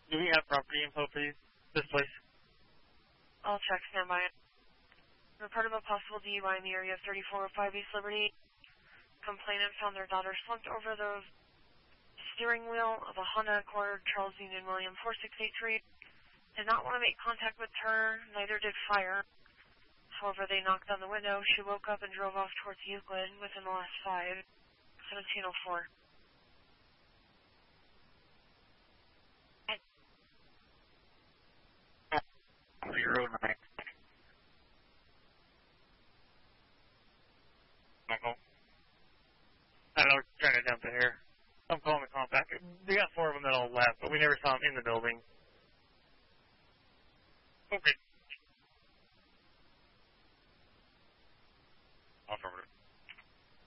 Do we have property info for this place? I'll check, stand by. Report of a possible DUI in the area of 3405 East Liberty. Complainant found their daughter slumped over the steering wheel of a Honda Accord Charles Union William 4683. Did not want to make contact with her, neither did fire. However, they knocked on the window. She woke up and drove off towards Euclid within the last 1704. Road 9. Michael. I don't know, we're trying to dump it here. I'm calling the compact. They got 4 of them that all left, but we never saw them in the building. Okay.